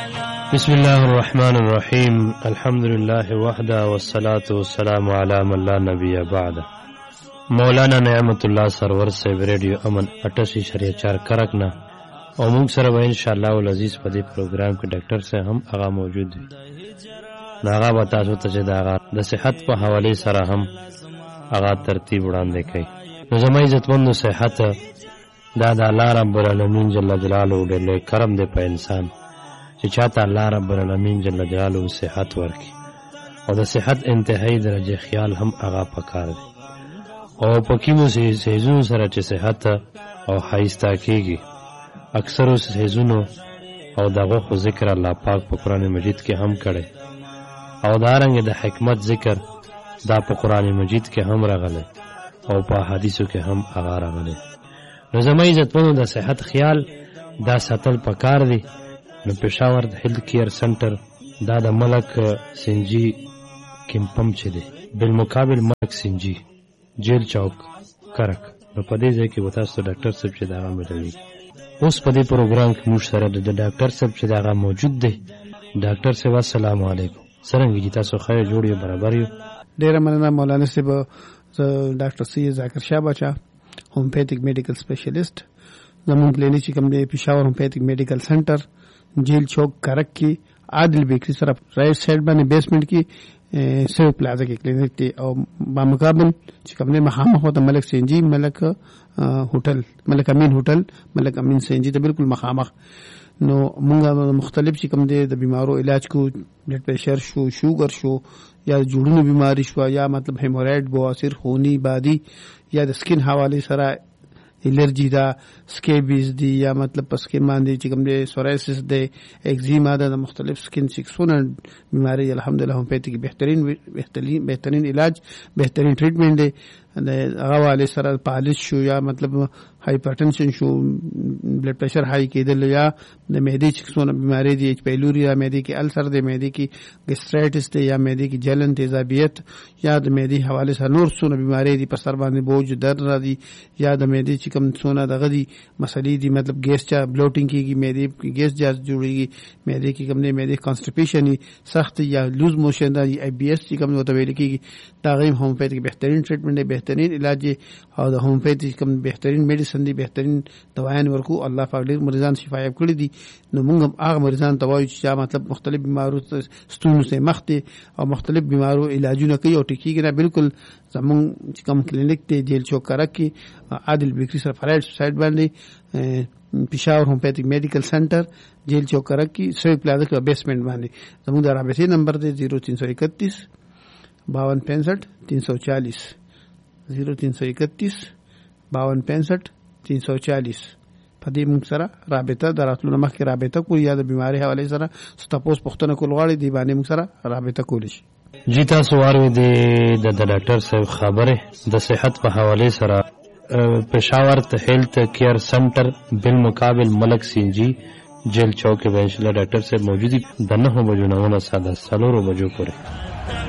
بسم الله الرحمن الرحیم الحمد لله وحده والصلاة والسلام علی من لا نبی بعد. مولانا نعمت الله سرور صاحب ریډیو امن 88.4 کرک نه او موږ سره به ان شاء الله العزیز په دې پروګرام کې ډاکټر صاحب هم هغه موجود دي. هغه به تاسو ته د صحت په حواله سره هم هغه ترتیب وړاندې کوي. نو زما عزتمنو صحت دا د الله رب العالمین جل جلاله ډېر کرم دی په انسان چې چاته الله رب العالمین جل جلاله صحت ورکړي او د صحت انتهایی درجه خیال هم هغه پکار دی او پکې مو سيزونو سره چې صحت او حایسته کېږي اکثر سيزونو او دغه خو ذکر الله پاک په قران مجید کې هم کړي او دا رنګ د حکمت ذکر دا په قران مجید کې هم راغلی او په حدیثو کې هم هغه راغلی. نو زما عزتمنو د صحت خیال دا ساتل پکار دی. نو پېښور د هیلث کیر سنټر دا د ملک سنجي کیمپم چې دی بالمقابل ملک سنجي جیل چوک کرک. نو په دې ځای کې به تاسو ډاکټر صاحب چې دا ملوي. اوس په دې پروګرام کې موږ سره د ډاکټر صاحب چې دا موجود دی. ډاکټر صاحب السلام علیکم. څنګه دي تاسو؟ خیر جوړ یو برابر یو. ډیره مننه مولانا صاحب. ډاکټر سید ذاکر شاه بچا هومیوپیتھک میډیکل سپیشلیسٹ زمون کلینیک چې کوم دی پېښور هومیوپیتھک میډیکل سنټر جیل چوک کرک کې عادل بیکری سره رائٹ سائډ باندې بیسمنٹ کې سیو پلازا کې کلینیک دی او با مقابل چې کوم دی مخامخ هوته ملک سنجي ملک هوټل ملک امین هوټل ملک امین سنجي ته بالکل مخامخ. نو مونږه مختلف چې کوم دی د بیمارو علاج کو بلډ پریشر شو شوګر شو یا جوړونو بیماری شو یا مطلب هیمورایډ بواسیر خونی بادي یا د سکین حواله سره الرجی دا سکیبیز دی یا مطلب پس کې باندې چې کوم دی سورایسس دی ایگزیما دا مختلف سکین سیکسونه بیماری الحمدلله هم پېټ کې بهترین علاج بهترین ټریټمنټ دی. د هغه والے سره پالش شو یا مطلب هایپرټنشن شو بلډ پریشر هاي کېدل یا د معدې سیکسونه بیماری دی ایچ پیلوري یا معدې کې السر دی معدې کې ګیسټرایټس دی یا معدې کې جلن تیزابیت یا د معدې حواله سره نور څونه بیماری دی په سر باندې بوج درد را دی یا د معدې چې کوم څونه دغه دی مسلې دی مطلب ګیس چا بلوټینګ کېږي معدې کې ګیس جاز جوړيږي معدې کې کوم دی معدې کانسټیپیشن سخت یا لوز موشن دی ای بی ایس چې کوم وته ویل کېږي دا غیم هومیوپیتھک بهترین ټریټمنټ دی بهترین علاج او د هومیوپیتھک کوم بهترین میډیسن دی بهترین دوايان ورکو الله پاک ډېر مریضان شفا یاب کړی دي. نو موږ هغه مریضان ته وایو چې مطلب مختلف بیمارو ستونو سره مخ دي او مختلف بیمارو علاجونه کوي او ټیکيږي نه بالکل زمون چې کوم کلینیک ته جیل چوک کرک کې عادل بیکری سره فرایډ سایډ باندې پېښور هومیوپیتھک میډیکل سنټر جیل چوک کرک کې سوی پلازا کې بیسمنٹ باندې زموږ د رابطې نمبر دی 0331 5265 340 0331 5265 340. په دې موږ سره رابطه دراتلو مخکې رابطه کوی یا د بیماری حواله سره ستاسو پښتنه کول غواړي دی باندې موږ سره رابطه کولی شي. جی تاسو واروي د ډاکټر صاحب خبره د صحت په حواله سره پېښور ته هیلث کیر سنټر بالمقابل ملک سنجي جیل چوک کې انشاءالله ډاکټر صاحب موجود دي د 9 بجو نه 7 بجو پورې.